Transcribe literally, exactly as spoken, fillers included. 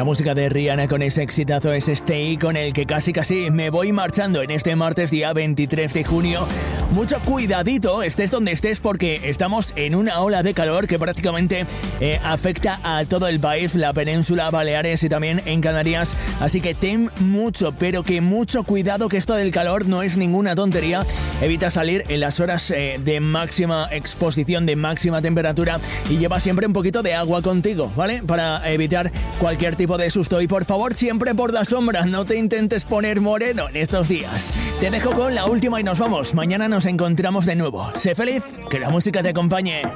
La música de Rihanna con ese exitazo es Stay, con el que casi casi me voy marchando en este martes día veintitrés de junio. Mucho cuidadito, estés donde estés, porque estamos en una ola de calor que prácticamente eh, afecta a todo el país, la península, Baleares y también en Canarias. Así que ten mucho, pero que mucho cuidado, que esto del calor no es ninguna tontería. Evita salir en las horas eh, de máxima exposición, de máxima temperatura, y lleva siempre un poquito de agua contigo, ¿vale? Para evitar cualquier tipo de susto. Y por favor, siempre por la sombra, no te intentes poner moreno en estos días. Te dejo con la última y nos vamos. Mañana nos encontramos de nuevo. Sé feliz, que la música te acompañe.